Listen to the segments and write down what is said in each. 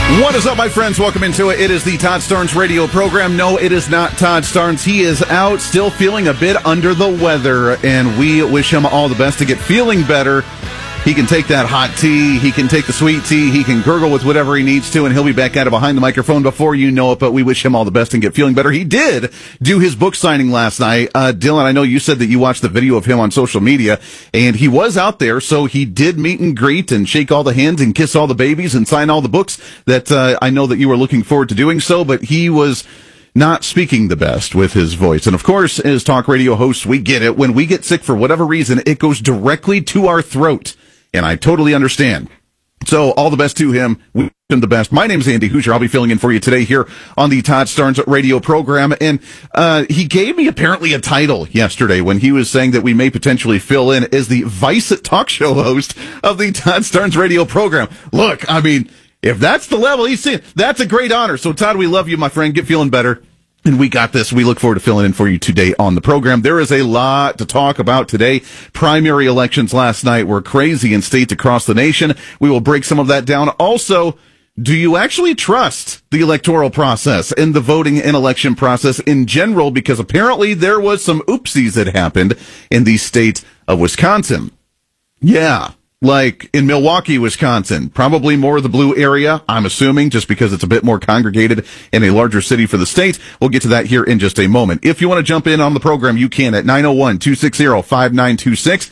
What is up, my friends? Welcome into it. It is the Todd Starnes radio program. No, it is not Todd Starnes. He is out, still feeling a bit under the weather, and we wish him all the best to get feeling better. He can take that hot tea, he can take the sweet tea, he can gurgle with whatever he needs to, and he'll be back at it behind the microphone before you know it, but we wish him all the best and get feeling better. He did do his book signing last night. Dylan, I know you said that you watched the video of him on social media, and he was out there, so he did meet and greet and shake all the hands and kiss all the babies and sign all the books that I know that you were looking forward to doing so, but he was not speaking the best with his voice. And of course, as talk radio hosts, we get it. When we get sick for whatever reason, it goes directly to our throat. And I totally understand. So all the best to him. We wish him the best. My name's Andy Hoosier. I'll be filling in for you today here on the Todd Starnes radio program. And he gave me apparently a title yesterday when he was saying that we may potentially fill in as the Vice talk show host of the Todd Starnes radio program. Look, I mean, if that's the level he's seeing, that's a great honor. So Todd, we love you, my friend. Get feeling better. And we got this. We look forward to filling in for you today on the program. There is a lot to talk about today. Primary elections last night were crazy in states across the nation. We will break some of that down. Also, do you actually trust the electoral process and the voting and election process in general? Because apparently there was some oopsies that happened in the state of Wisconsin. Yeah. Like in Milwaukee, Wisconsin, probably more of the blue area, I'm assuming, just because it's a bit more congregated in a larger city for the state. We'll get to that here in just a moment. If you want to jump in on the program, you can at 901-260-5926,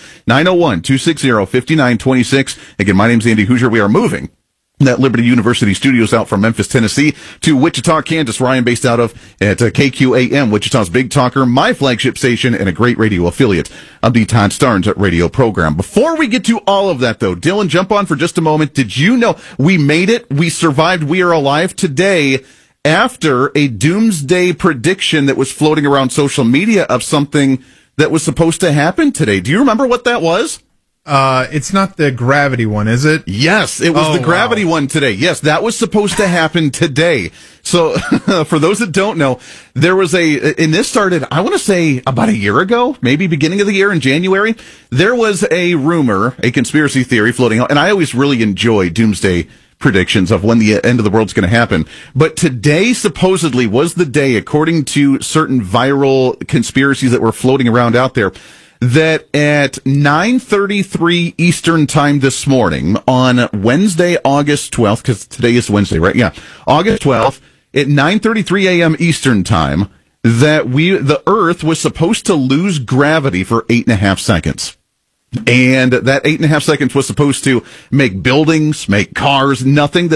901-260-5926. Again, my name's Andy Hoosier. We are moving that Liberty University studios out from Memphis, Tennessee to Wichita, Kansas, where I am based out of at KQAM, Wichita's Big Talker, my flagship station, and a great radio affiliate of the Todd Starnes radio program. Before we get to all of that, though, Dylan, jump on for just a moment. Did you know we made it? We survived. We are alive today after a doomsday prediction that was floating around social media of something that was supposed to happen today. Do you remember what that was? It's not the gravity one, is it? Yes, it was the gravity one today. Yes, that was supposed to happen today. So, for those that don't know, there was and this started, I want to say, about a year ago, maybe beginning of the year in January. There was a rumor, a conspiracy theory floating out, and I always really enjoy doomsday predictions of when the end of the world's going to happen. But today supposedly was the day, according to certain viral conspiracies that were floating around out there, that at 9:33 Eastern time this morning on Wednesday, August 12th, because today is Wednesday, right? Yeah. August 12th at 9:33 a.m. Eastern time, that the Earth was supposed to lose gravity for 8.5 seconds. And that 8.5 seconds was supposed to make buildings, make cars, nothing